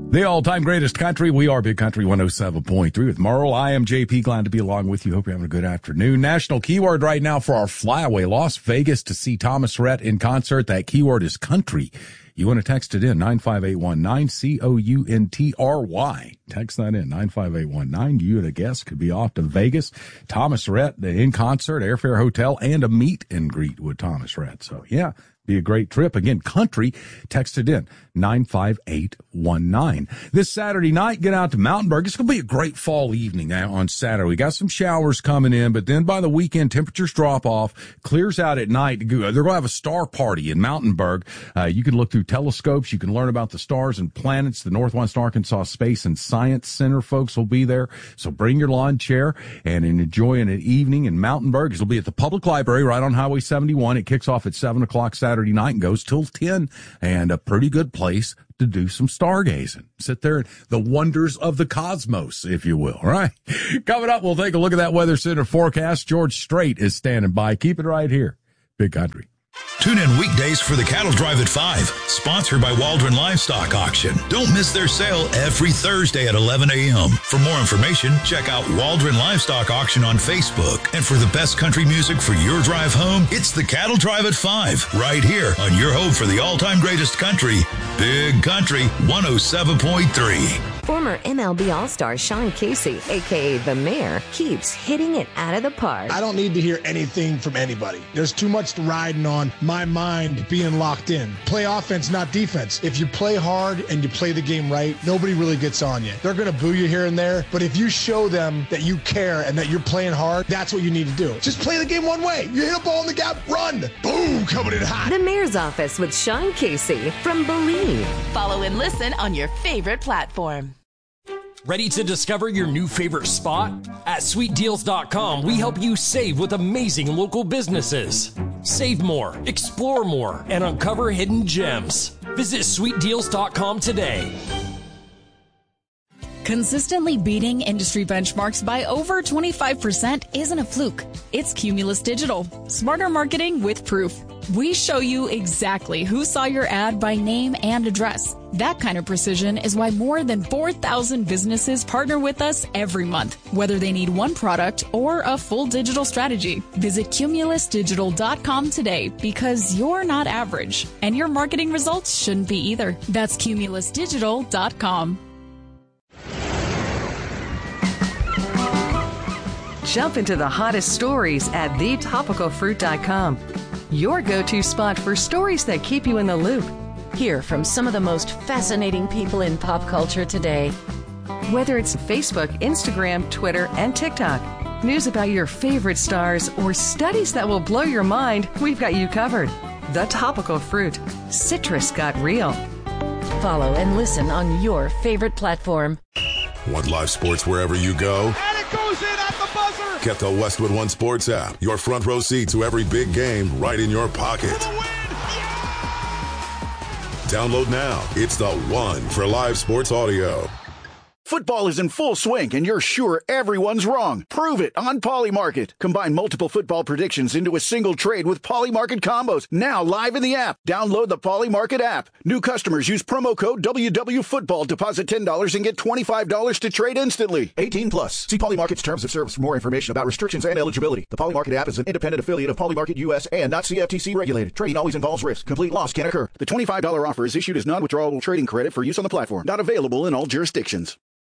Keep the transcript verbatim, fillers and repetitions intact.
The all-time greatest country. We are Big Country one oh seven point three with Merle. I am J P. Glad to be along with you. Hope you're having a good afternoon. National keyword right now for our flyaway, Las Vegas, to see Thomas Rhett in concert. That keyword is country. You want to text it in, nine five eight one nine, C O U N T R Y. Text that in, nine five eight one nine. You and a guest could be off to Vegas. Thomas Rhett in concert, airfare, hotel, and a meet and greet with Thomas Rhett. So, yeah. Be a great trip. Again, country, text it in, nine five eight one nine. This Saturday night, get out to Mountainburg. It's going to be a great fall evening on Saturday. We got some showers coming in, but then by the weekend, temperatures drop off, clears out at night. They're going to have a star party in Mountainburg. Uh, you can look through telescopes. You can learn about the stars and planets. The Northwest Arkansas Space and Science Center folks will be there. So bring your lawn chair and enjoy an evening in Mountainburg. It'll be at the Public Library right on Highway seventy-one. It kicks off at seven o'clock Saturday night and goes till ten, and a pretty good place to do some stargazing. Sit there and the wonders of the cosmos, if you will. All right. Coming up, we'll take a look at that Weather Center forecast. George Strait is standing by. Keep it right here. Big Country. Tune in weekdays for the Cattle Drive at five, sponsored by Waldron Livestock Auction. Don't miss their sale every Thursday at eleven a.m. For more information, check out Waldron Livestock Auction on Facebook. And for the best country music for your drive home, it's the Cattle Drive at five, right here on your home for the all-time greatest country, Big Country one oh seven point three. Former M L B All-Star Sean Casey, a k a. The Mayor, keeps hitting it out of the park. I don't need to hear anything from anybody. There's too much riding on my mind being locked in. Play offense, not defense. If you play hard and you play the game right, nobody really gets on you. They're going to boo you here and there, but if you show them that you care and that you're playing hard, that's what you need to do. Just play the game one way. You hit a ball in the gap, run. Boom, coming in hot. The Mayor's Office with Sean Casey from Believe. Follow and listen on your favorite platform. Ready to discover your new favorite spot? At sweet deals dot com, we help you save with amazing local businesses. Save more, explore more, and uncover hidden gems. Visit sweet deals dot com today. Consistently beating industry benchmarks by over twenty-five percent isn't a fluke. It's Cumulus Digital. Smarter marketing with proof. We show you exactly who saw your ad by name and address. That kind of precision is why more than four thousand businesses partner with us every month, whether they need one product or a full digital strategy. Visit cumulus digital dot com today, because you're not average, and your marketing results shouldn't be either. That's cumulus digital dot com. Jump into the hottest stories at the topical fruit dot com. Your go-to spot for stories that keep you in the loop. Hear from some of the most fascinating people in pop culture today. Whether it's Facebook, Instagram, Twitter, and TikTok, news about your favorite stars, or studies that will blow your mind, we've got you covered. The Topical Fruit. Citrus got real. Follow and listen on your favorite platform. Want live sports wherever you go? And it goes in at the buzzer! Get the Westwood One Sports app. Your front row seat to every big game right in your pocket. Download now. It's the one for live sports audio. Football is in full swing, and you're sure everyone's wrong. Prove it on Polymarket. Combine multiple football predictions into a single trade with Polymarket combos. Now live in the app. Download the Polymarket app. New customers use promo code W W Football. Deposit ten dollars and get twenty-five dollars to trade instantly. eighteen plus. See Polymarket's terms of service for more information about restrictions and eligibility. The Polymarket app is an independent affiliate of Polymarket U S and not C F T C regulated. Trading always involves risk. Complete loss can occur. The twenty-five dollars offer is issued as non-withdrawable trading credit for use on the platform. Not available in all jurisdictions.